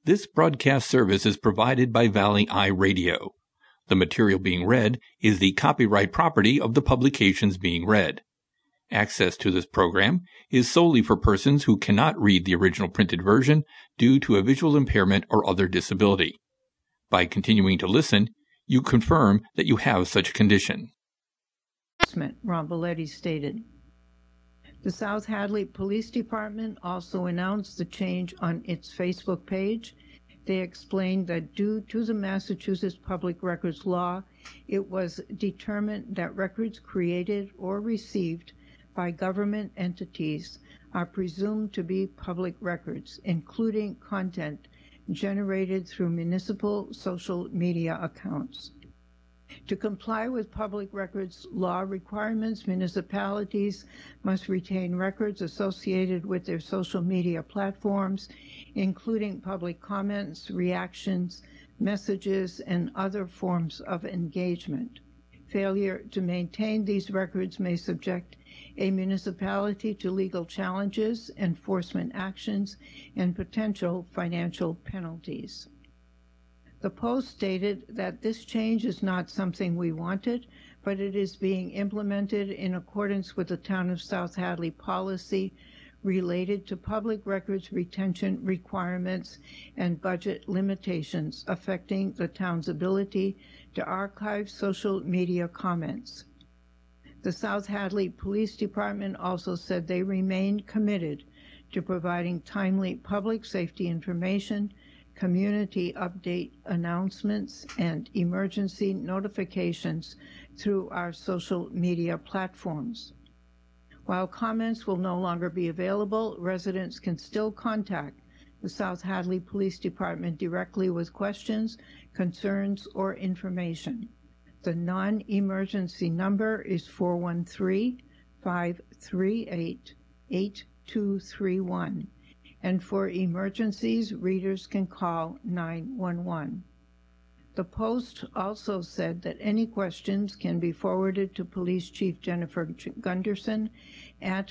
This broadcast service is provided by Valley Eye Radio. The material being read is the copyright property of the publications being read. Access to this program is solely for persons who cannot read the original printed version due to a visual impairment or other disability. By continuing to listen, you confirm that you have such a condition. Romboletti stated. The South Hadley Police Department also announced the change on its Facebook page. They explained that due to the Massachusetts Public Records Law, it was determined that records created or received by government entities are presumed to be public records, including content generated through municipal social media accounts. To comply with public records law requirements, municipalities must retain records associated with their social media platforms, including public comments, reactions, messages, and other forms of engagement. Failure to maintain these records may subject a municipality to legal challenges, enforcement actions, and potential financial penalties. The Post stated that this change is not something we wanted, but it is being implemented in accordance with the Town of South Hadley policy related to public records retention requirements and budget limitations affecting the town's ability to archive social media comments. The South Hadley Police Department also said they remained committed to providing timely public safety information, community update announcements, and emergency notifications through our social media platforms. While comments will no longer be available, residents can still contact the South Hadley Police Department directly with questions, concerns, or information. The non-emergency number is 413-538-8231. And for emergencies, readers can call 911. The Post also said that any questions can be forwarded to Police Chief Jennifer Gunderson at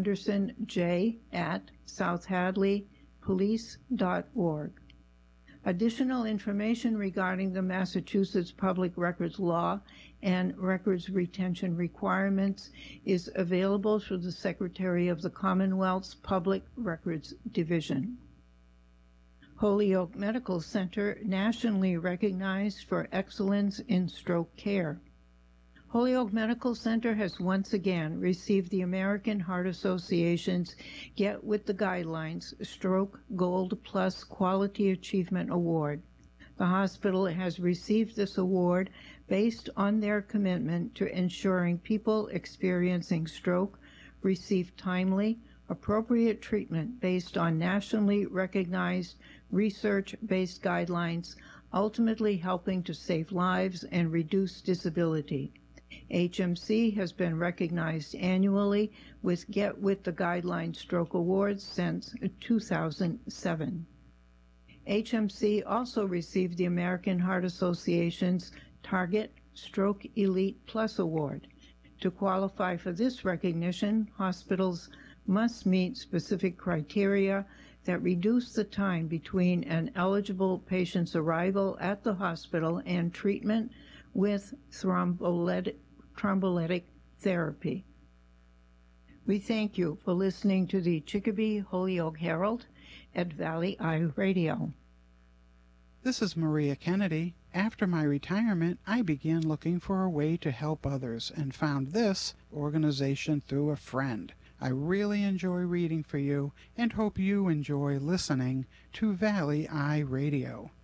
gunderson@southhadleypolice.org. Additional information regarding the Massachusetts Public Records Law and records retention requirements is available through the Secretary of the Commonwealth's Public Records Division. Holyoke Medical Center, nationally recognized for excellence in stroke care. Holyoke Medical Center has once again received the American Heart Association's Get With the Guidelines Stroke Gold Plus Quality Achievement Award. The hospital has received this award based on their commitment to ensuring people experiencing stroke receive timely, appropriate treatment based on nationally recognized research-based guidelines, ultimately helping to save lives and reduce disability. HMC has been recognized annually with Get With the Guidelines Stroke Awards since 2007. HMC also received the American Heart Association's Target Stroke Elite Plus Award. To qualify for this recognition, hospitals must meet specific criteria that reduce the time between an eligible patient's arrival at the hospital and treatment with thrombolytic therapy. We thank you for listening to the Chicopee Holyoke Herald at Valley Eye Radio. This is Maria Kennedy. After my retirement, I began looking for a way to help others and found this organization through a friend. I really enjoy reading for you and hope you enjoy listening to Valley Eye Radio.